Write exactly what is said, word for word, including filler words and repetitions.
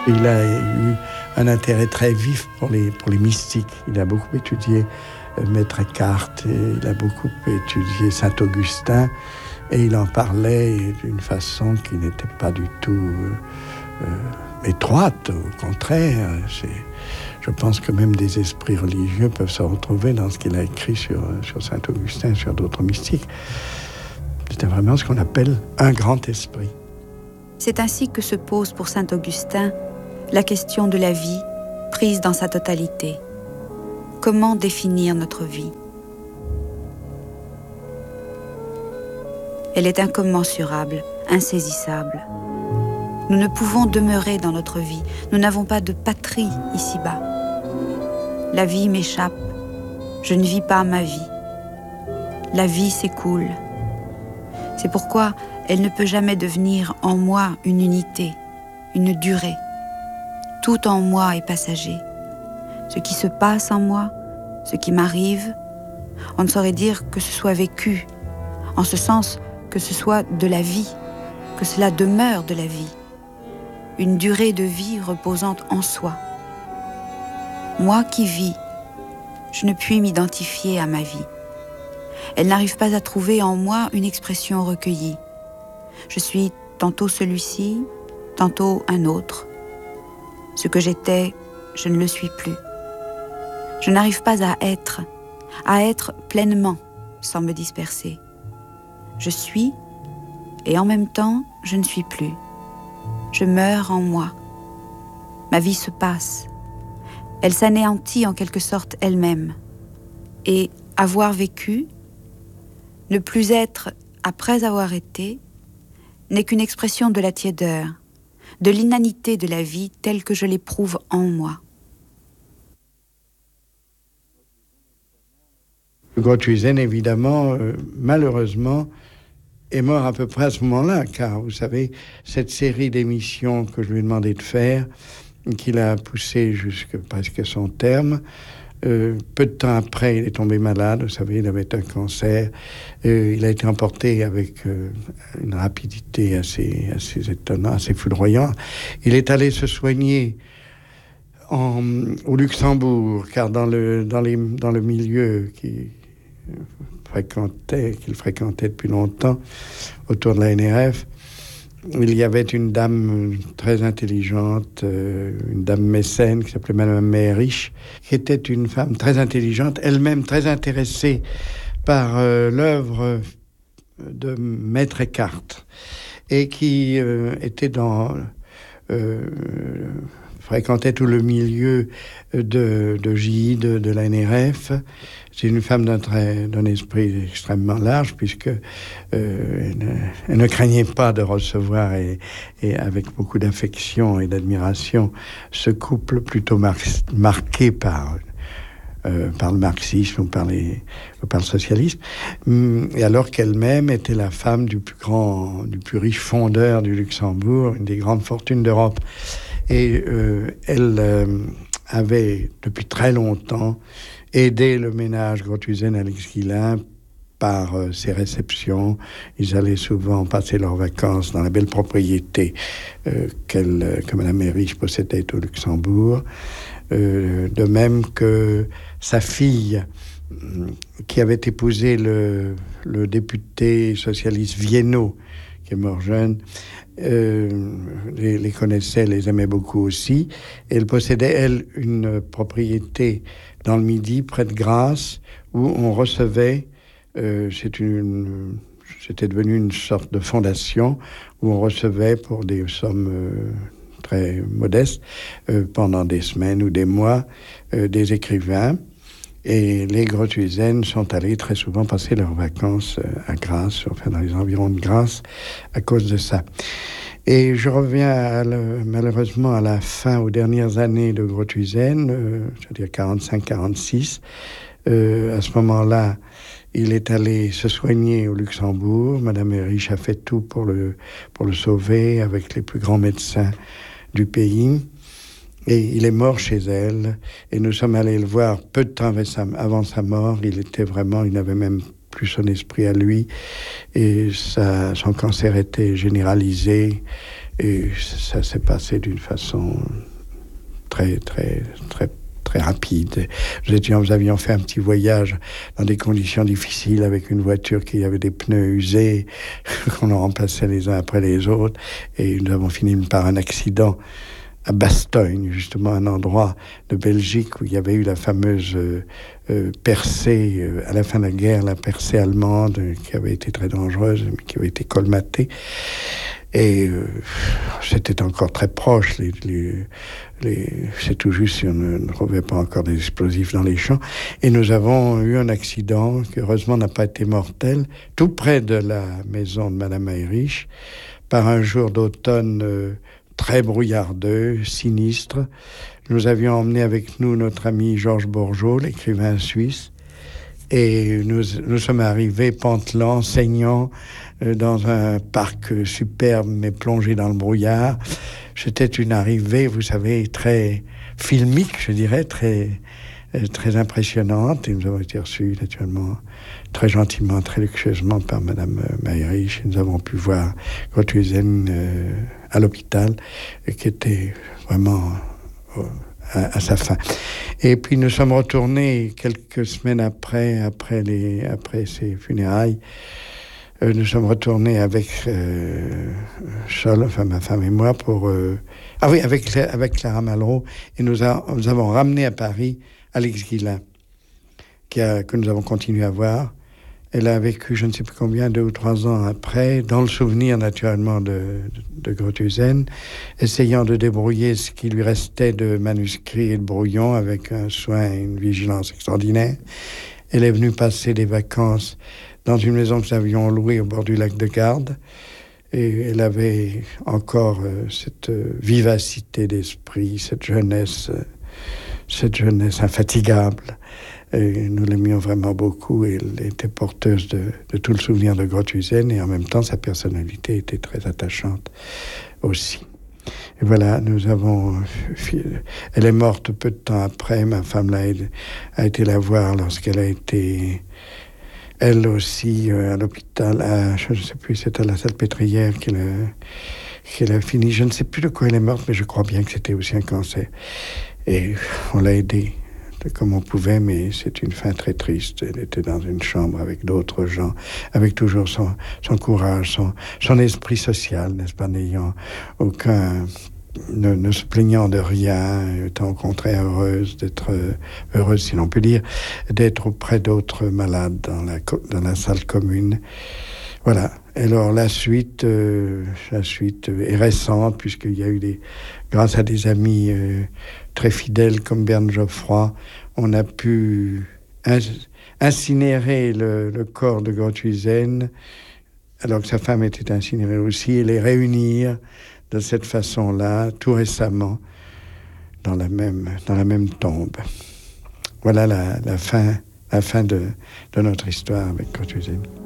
Il a eu un intérêt très vif pour les, pour les mystiques. Il a beaucoup étudié euh, Maître Eckhart, et il a beaucoup étudié Saint-Augustin, et il en parlait d'une façon qui n'était pas du tout euh, euh, étroite, au contraire. C'est, je pense que même des esprits religieux peuvent se retrouver dans ce qu'il a écrit sur, sur Saint-Augustin, sur d'autres mystiques. C'était vraiment ce qu'on appelle un grand esprit. C'est ainsi que se pose pour Saint-Augustin la question de la vie prise dans sa totalité. Comment définir notre vie ? Elle est incommensurable, insaisissable. Nous ne pouvons demeurer dans notre vie. Nous n'avons pas de patrie ici-bas. La vie m'échappe. Je ne vis pas ma vie. La vie s'écoule. C'est pourquoi elle ne peut jamais devenir en moi une unité, une durée. Tout en moi est passager. Ce qui se passe en moi, ce qui m'arrive, on ne saurait dire que ce soit vécu, en ce sens que ce soit de la vie, que cela demeure de la vie, une durée de vie reposante en soi. Moi qui vis, je ne puis m'identifier à ma vie. Elle n'arrive pas à trouver en moi une expression recueillie. Je suis tantôt celui-ci, tantôt un autre. Ce que j'étais, je ne le suis plus. Je n'arrive pas à être, à être pleinement, sans me disperser. Je suis, et en même temps, je ne suis plus. Je meurs en moi. Ma vie se passe. Elle s'anéantit en quelque sorte elle-même. Et avoir vécu, ne plus être après avoir été, n'est qu'une expression de la tiédeur, de l'inanité de la vie telle que je l'éprouve en moi. Grothuizen, évidemment, euh, malheureusement, est mort à peu près à ce moment-là, car vous savez, cette série d'émissions que je lui ai demandé de faire, qu'il a poussé jusqu'à presque son terme, euh, peu de temps après, il est tombé malade, vous savez, il avait un cancer, euh, il a été emporté avec euh, une rapidité assez, assez étonnante, assez foudroyante. Il est allé se soigner en, au Luxembourg, car dans le, dans les, dans le milieu qui fréquentait, qu'il fréquentait depuis longtemps, autour de la N R F, il y avait une dame très intelligente, euh, une dame mécène qui s'appelait Madame Meyrich, qui était une femme très intelligente, elle-même très intéressée par euh, l'œuvre de Maître Eckhart, et qui euh, était dans... Euh, fréquentait tout le milieu de, de J I, de, de la N R F. C'est une femme d'un, très, d'un esprit extrêmement large, puisque euh, elle, ne, elle ne craignait pas de recevoir, et, et avec beaucoup d'affection et d'admiration, ce couple plutôt mar- marqué par... Euh, par le marxisme ou par, les, ou par le socialisme, et alors qu'elle-même était la femme du plus grand, du plus riche fondeur du Luxembourg, une des grandes fortunes d'Europe. Et euh, elle euh, avait, depuis très longtemps, aidé le ménage Grothuizen-Alexguilin par euh, ses réceptions. Ils allaient souvent passer leurs vacances dans la belle propriété euh, qu'elle, que Mme Meyrich possédait au Luxembourg. Euh, de même que sa fille, qui avait épousé le, le député socialiste Viennot, qui est mort jeune, euh, les, les connaissait, les aimait beaucoup aussi. Et elle possédait, elle, une propriété dans le Midi, près de Grasse, où on recevait, euh, c'est une, c'était devenu une sorte de fondation, où on recevait pour des sommes... Euh, très modeste, euh, pendant des semaines ou des mois, euh, des écrivains. Et les Grothuizen sont allés très souvent passer leurs vacances euh, à Grasse, enfin dans les environs de Grasse, à cause de ça. Et je reviens à le, malheureusement à la fin, aux dernières années de Grothuizen, euh, c'est-à-dire quarante-cinq quarante-six. Euh, à ce moment-là, il est allé se soigner au Luxembourg. Madame Meyrich a fait tout pour le, pour le sauver avec les plus grands médecins du pays, et il est mort chez elle, et nous sommes allés le voir peu de temps avant sa mort. Il était vraiment, il n'avait même plus son esprit à lui, et sa, son cancer était généralisé, Et ça s'est passé d'une façon très, très, très, très rapide. Nous, étions, nous avions fait un petit voyage dans des conditions difficiles avec une voiture qui avait des pneus usés, qu'on en remplaçait les uns après les autres. Et nous avons fini par un accident à Bastogne, justement un endroit de Belgique où il y avait eu la fameuse euh, euh, percée, euh, à la fin de la guerre, la percée allemande, euh, qui avait été très dangereuse, mais qui avait été colmatée. Et euh, c'était encore très proche. Les, les, les, c'est tout juste si on ne, ne trouvait pas encore des explosifs dans les champs. Et nous avons eu un accident qui, heureusement, n'a pas été mortel, tout près de la maison de Madame Heyrich, par un jour d'automne euh, très brouillardeux, sinistre. Nous avions emmené avec nous notre ami Georges Bourgeot, l'écrivain suisse, et nous, nous sommes arrivés pantelants, saignants, euh, dans un parc superbe, mais plongé dans le brouillard. C'était une arrivée, vous savez, très filmique, je dirais, très, euh, très impressionnante. Et nous avons été reçus, naturellement, très gentiment, très luxueusement par Madame Heyrich. Nous avons pu voir Grothuizen euh, à l'hôpital, euh, qui était vraiment euh, à, à sa fin. Et puis nous sommes retournés quelques semaines après, après, les, après ces funérailles. Euh, nous sommes retournés avec euh, Sol, enfin ma femme et moi, pour... Euh, ah oui, avec, avec Clara Malraux. Et nous, a, nous avons ramené à Paris Alix Guillain, qui a, que nous avons continué à voir. Elle a vécu, je ne sais plus combien, deux ou trois ans après, dans le souvenir naturellement de, de, de Grothuizen, essayant de débrouiller ce qui lui restait de manuscrits et de brouillons avec un soin et une vigilance extraordinaire. Elle est venue passer des vacances dans une maison que nous avions louée au bord du lac de Garde. Et elle avait encore euh, cette euh, vivacité d'esprit, cette jeunesse, euh, cette jeunesse infatigable. Et nous l'aimions vraiment beaucoup et elle était porteuse de, de tout le souvenir de Grothuizen et en même temps sa personnalité était très attachante aussi. Et voilà, nous avons... Elle est morte peu de temps après, ma femme là, a été la voir lorsqu'elle a été, elle aussi, euh, à l'hôpital, à, je ne sais plus, c'était à la Salpêtrière qu'elle a, qu'elle a fini. Je ne sais plus de quoi elle est morte, mais je crois bien que c'était aussi un cancer. Et on l'a aidée comme on pouvait, mais c'est une fin très triste. Elle était dans une chambre avec d'autres gens, avec toujours son, son courage, son, son esprit social, n'est-ce pas, n'ayant aucun... Ne, ne se plaignant de rien, étant au contraire heureuse d'être heureuse, si l'on peut dire, d'être auprès d'autres malades dans la, dans la salle commune. Voilà. Alors la suite, euh, la suite est récente puisqu'il y a eu des, grâce à des amis euh, très fidèles comme Berne Geoffroy, on a pu incinérer le, le corps de Grothuizen, alors que sa femme était incinérée aussi, et les réunir de cette façon-là, tout récemment, dans la même, dans la même tombe. Voilà la, la fin, la fin de, de notre histoire avec Grothuizen.